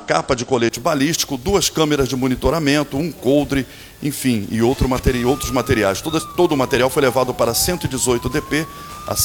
capa de colete balístico, 2 câmeras de monitoramento, um coldre, enfim, e outros materiais. Todo o material foi levado para a 118 DP, a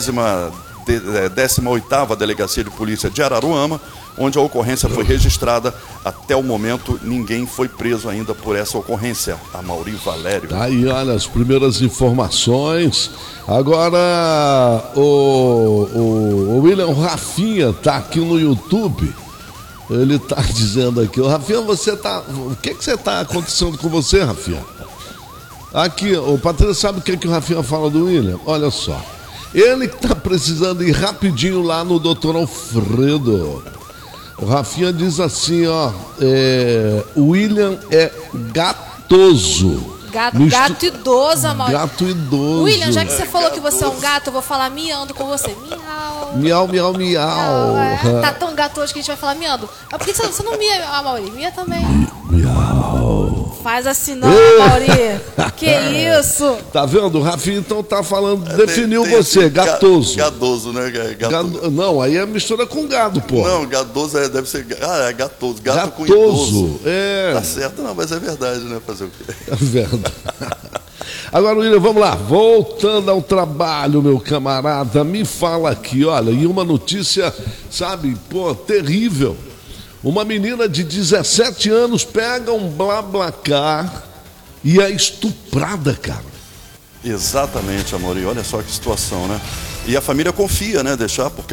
118ª Delegacia de Polícia de Araruama, onde a ocorrência foi registrada. Até o momento, ninguém foi preso ainda por essa ocorrência. Amaury Valério. Tá aí, olha, as primeiras informações. Agora, o William Rafinha tá aqui no YouTube. Ele tá dizendo aqui, Rafinha, você tá... O que você tá acontecendo com você, Rafinha? Aqui, o Patrícia, sabe o que o Rafinha fala do William? Olha só. Ele que tá precisando ir rapidinho lá no Dr. Alfredo. O Rafinha diz assim, ó, o William é gatoso. Gato idoso, Amaury. Gato idoso. William, já que você falou que você é um gato, eu vou falar miando com você. Miau. Miau, miau, miau. Tá tão gatoso que a gente vai falar miando. Mas por que você não mia, Amaury? Mia também. Miau. Faz assim não, Amaury. Que isso? Tá vendo? O Rafinha então tá falando, definiu você, assim, gatoso. Gadoso, né? Não, aí é mistura com gado, pô. Não, gadoso deve ser... é gatoso. Gato com idoso. Tá certo, não, mas é verdade, né? Fazer o quê? É verdade. Agora, William, vamos lá. Voltando ao trabalho, meu camarada, me fala aqui, olha, e uma notícia, sabe, pô, terrível. Uma menina de 17 anos pega um BlaBlaCar e é estuprada, cara. Exatamente, Amaury. Olha só que situação, né? E a família confia, né? Deixar, porque